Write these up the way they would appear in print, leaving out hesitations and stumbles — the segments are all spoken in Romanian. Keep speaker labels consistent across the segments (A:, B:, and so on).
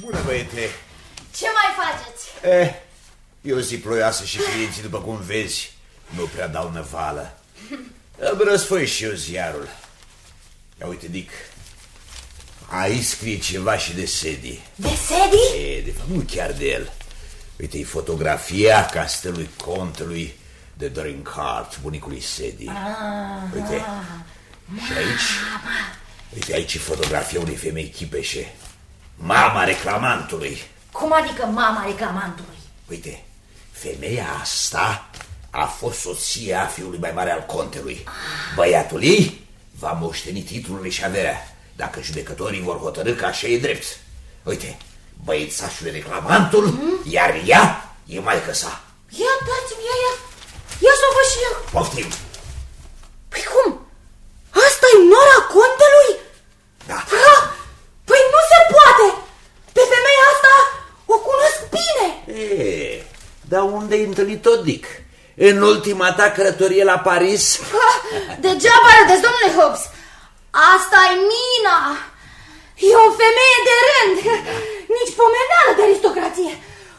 A: Bună, băiete!
B: Ce mai faceți?
A: E o zi ploioasă și clienții, după cum vezi, nu prea dau năvală. Îmi răsfoi și eu ziarul. Ia uite, Dick, aici scrie ceva și de Sadie.
B: De Sadie?
A: De fapt, nu chiar de el. Uite-i fotografia castelului contelui de Dorincourt, bunicului Sadie. Uite, și aici, uite aici e fotografia unei femei chipeșe, mama reclamantului.
B: Cum adică mama reclamantului?
A: Uite, femeia asta a fost soția fiului mai mare al contelui. Băiatul ei va moșteni titlurile și averea, dacă judecătorii vor hotărâ că așa e drept. Uite, băiețașul e reclamantul, iar ea e maică sa.
B: Ia dați-mi, ia să o văd și eu.
A: Poftim.
B: Păi cum? Asta-i nora contelui?
A: Da.
B: Păi nu se poate! Pe femeia asta o cunosc bine.
A: Dar unde-ai întâlnit-o, Dick? În ultima ta călătorie la Paris?
B: Degeaba râdeți, domnule Hobbs. Asta-i Mina. E o femeie de rând. Nici pomeneală de aristocrație.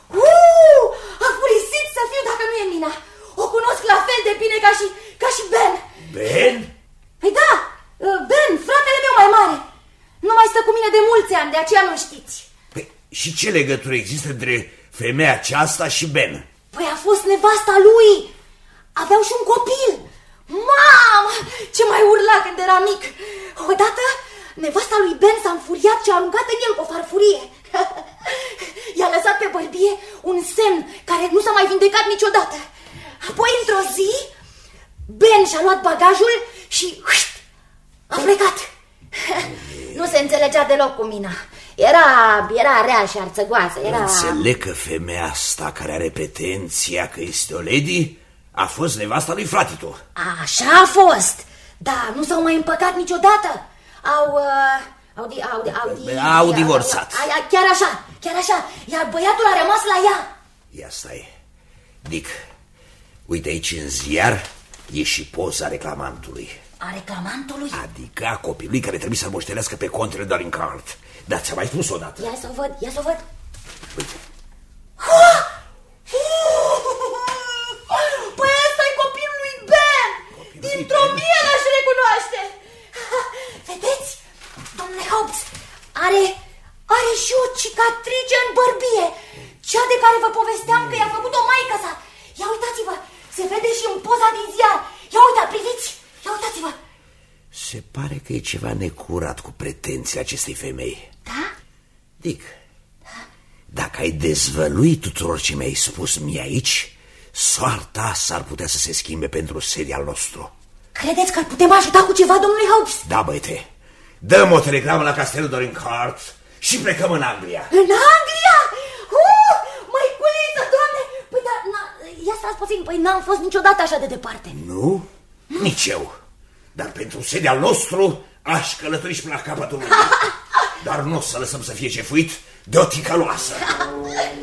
B: A furisit să fiu dacă nu e Mina. O cunosc la fel de bine ca și Ben.
A: Ben?
B: Păi da, Ben, fratele meu mai mare. Nu mai stă cu mine de mulți ani, de aceea nu știți.
A: Păi, și ce legătură există între femeia aceasta și Ben?
B: Păi a fost nevasta lui. Aveau și un copil. Mamă, ce mai urla când era mic. Odată, nevasta lui Ben s-a înfuriat și a aruncat în el cu o farfurie. I-a lăsat pe bărbie un semn care nu s-a mai vindecat niciodată. Apoi, într-o zi, Ben și-a luat bagajul și a plecat. Nu se înțelegea deloc cu Mina. Era rea și arțăgoasă.
A: Înțeleg că femeia asta, care are pretenția că este o lady, a fost nevasta lui fratitu.
B: Așa a fost. Dar nu s-au mai împăcat niciodată. Au
A: divorțat.
B: Chiar așa. Iar băiatul a rămas la ea.
A: Ia stai, Dick, uite aici în ziar e și poza reclamantului.
B: A reclamantului?
A: Adică a copilului care trebuie să-l moștenească pe contele Dorincourt. Dar ți-am mai spus odată.
B: Ia să o văd.
A: Uite.
B: Păi ăsta-i copilul lui Ben. Dintr-o mie l-aș recunoaște. Vedeți, domnule Hobbs, are și o cicatrice în bărbie. Cea de care vă povesteam că i-a făcut-o maică sa. Ia uitați-vă, se vede și în poza din ziar. Ia uita, priviți, ia uitați-vă.
A: Se pare că e ceva necurat cu pretențiile acestei femei.
B: Da?
A: Dick, dacă ai dezvăluit tuturor ce mi-ai spus mie aici, soarta s-ar putea să se schimbe pentru Sadie al nostru.
B: Credeți că îl putem ajuta cu ceva, domnule Hobbs?
A: Da, băiete, dăm o telegramă la castelul Dorincourt și plecăm în Anglia.
B: În Anglia? Măiculiță, doamne! Păi dar, ia stați puțin, păi n-am fost niciodată așa de departe.
A: Nu? Nici eu. Dar pentru Sadie al nostru aș călători și până la capătul lumii. Dar nu o să lăsăm să fie cefuit de o ticăloasă.